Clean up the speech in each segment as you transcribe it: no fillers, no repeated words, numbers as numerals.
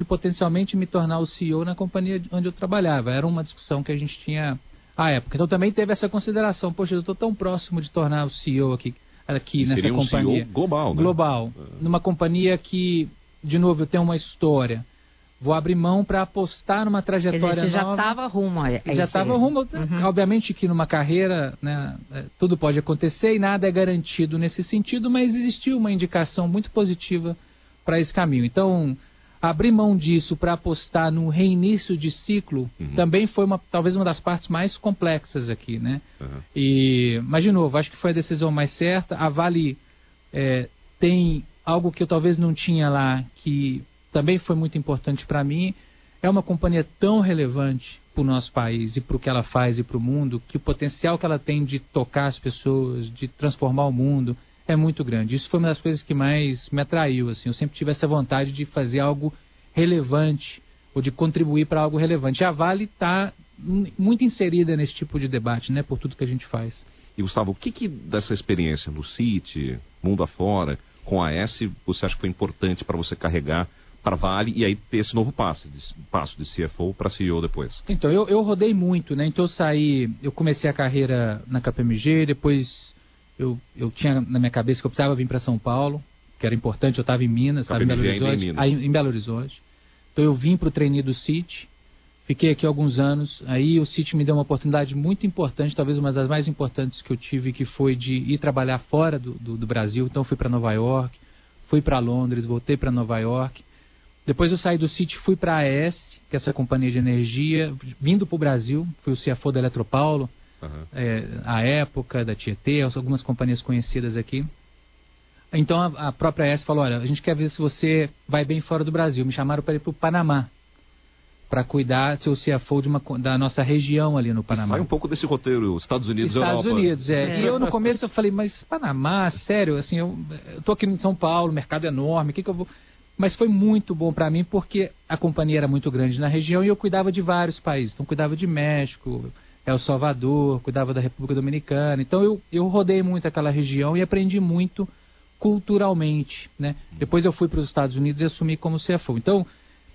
potencialmente me tornar o CEO na companhia onde eu trabalhava. Era uma discussão que a gente tinha à época. Então também teve essa consideração. Poxa, eu estou tão próximo de tornar o CEO aqui nessa seria companhia. CEO global, né? Global. Numa companhia que, de novo, eu tenho uma história. Vou abrir mão para apostar numa trajetória nova. Você já nova. estava rumo a isso. Já estava rumo. Obviamente que numa carreira, né, tudo pode acontecer e nada é garantido nesse sentido, mas existiu uma indicação muito positiva para esse caminho. Então, abrir mão disso para apostar no reinício de ciclo também foi talvez uma das partes mais complexas aqui, né? Mas, de novo, acho que foi a decisão mais certa. A Vale tem algo que eu talvez não tinha lá, que também foi muito importante para mim. É uma companhia tão relevante para o nosso país e para o que ela faz e para o mundo, que o potencial que ela tem de tocar as pessoas, de transformar o mundo, é muito grande. Isso foi uma das coisas que mais me atraiu, assim. Eu sempre tive essa vontade de fazer algo relevante ou de contribuir para algo relevante. A Vale está muito inserida nesse tipo de debate, né, por tudo que a gente faz. E, Gustavo, o que dessa experiência no Citi, mundo afora, com a AES, você acha que foi importante para você carregar para a Vale e aí ter esse novo passo de CFO para CEO depois? Então, eu rodei muito, né? Então eu comecei a carreira na KPMG, depois eu tinha na minha cabeça que eu precisava vir para São Paulo, que era importante, eu estava em Minas, estava em Belo Horizonte. Em Belo Horizonte. Então eu vim para o trainee do Citi, fiquei aqui alguns anos, aí o Citi me deu uma oportunidade muito importante, talvez uma das mais importantes que eu tive, que foi de ir trabalhar fora do Brasil. Então fui para Nova York, fui para Londres, voltei para Nova York. Depois eu saí do Citi, fui para a AES, que é essa companhia de energia, vindo para o Brasil, fui o CFO da Eletropaulo, à época, da Tietê, algumas companhias conhecidas aqui. Então a própria AES falou, olha, a gente quer ver se você vai bem fora do Brasil. Me chamaram para ir para o Panamá, para cuidar, ser o CFO da nossa região ali no Panamá. Sai um pouco desse roteiro, Estados Unidos e Europa. Estados Unidos, E eu no começo eu falei, mas Panamá, sério, assim, eu tô aqui em São Paulo, o mercado é enorme, o que eu vou... Mas foi muito bom para mim porque a companhia era muito grande na região e eu cuidava de vários países. Então, cuidava de México, El Salvador, cuidava da República Dominicana. Então, eu rodei muito aquela região e aprendi muito culturalmente, né? Depois eu fui para os Estados Unidos e assumi como CFO. Então,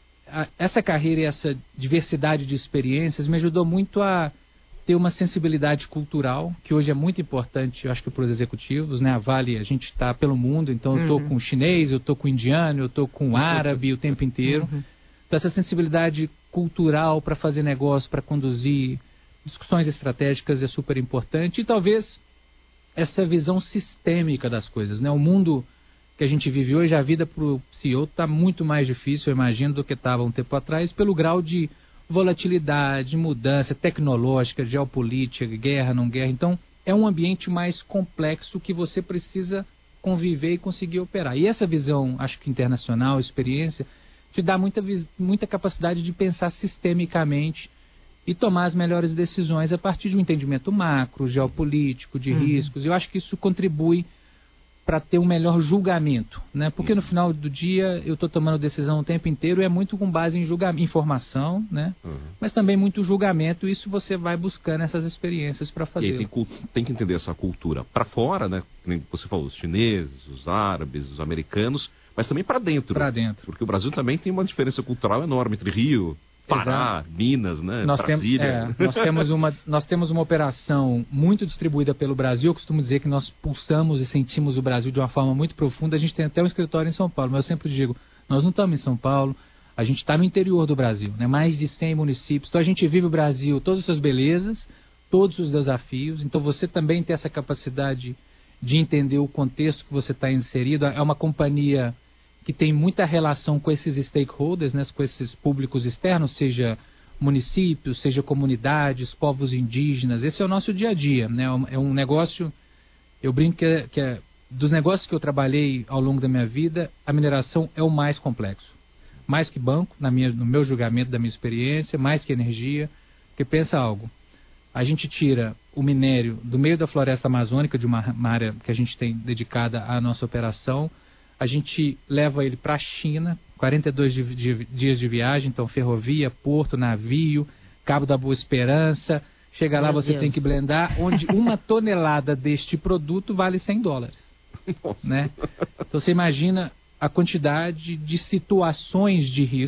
essa carreira e essa diversidade de experiências me ajudou muito a ter uma sensibilidade cultural, que hoje é muito importante, eu acho que para os executivos, né? A Vale, a gente está pelo mundo, então eu estou com chinês, eu estou com indiano, eu estou com árabe o tempo inteiro. Então essa sensibilidade cultural para fazer negócio, para conduzir discussões estratégicas é super importante. E talvez essa visão sistêmica das coisas, né? O mundo que a gente vive hoje, a vida para o CEO está muito mais difícil, eu imagino, do que estava um tempo atrás, pelo grau de volatilidade, mudança tecnológica, geopolítica, guerra, não guerra. Então, é um ambiente mais complexo que você precisa conviver e conseguir operar. E essa visão, acho que internacional, experiência, te dá muita capacidade de pensar sistemicamente e tomar as melhores decisões a partir de um entendimento macro, geopolítico, de riscos. Eu acho que isso contribui para ter um melhor julgamento, né? Porque no final do dia eu estou tomando decisão o tempo inteiro e é muito com base em informação, né? Mas também muito julgamento, e isso você vai buscando essas experiências para fazer. E aí tem que entender essa cultura para fora, né? Como você falou, os chineses, os árabes, os americanos, mas também para dentro. Para dentro. Porque o Brasil também tem uma diferença cultural enorme entre Rio, Pará, Minas, né? Brasília. Nós temos uma operação muito distribuída pelo Brasil. Eu costumo dizer que nós pulsamos e sentimos o Brasil de uma forma muito profunda. A gente tem até um escritório em São Paulo, mas eu sempre digo, nós não estamos em São Paulo, a gente está no interior do Brasil, né? Mais de 100 municípios. Então a gente vive o Brasil, todas as suas belezas, todos os desafios. Então você também tem essa capacidade de entender o contexto que você está inserido. É uma companhia que tem muita relação com esses stakeholders, né, com esses públicos externos, seja municípios, seja comunidades, povos indígenas. Esse é o nosso dia a dia, né? É um negócio, eu brinco que dos negócios que eu trabalhei ao longo da minha vida, a mineração é o mais complexo. Mais que banco, no meu julgamento, da minha experiência, mais que energia. Porque pensa algo, a gente tira o minério do meio da floresta amazônica, de uma área que a gente tem dedicada à nossa operação, a gente leva ele para a China, 42 dias de viagem, então ferrovia, porto, navio, Cabo da Boa Esperança. Chega lá, você tem que blendar, onde 1 tonelada deste produto vale $100. Né? Então você imagina a quantidade de situações de risco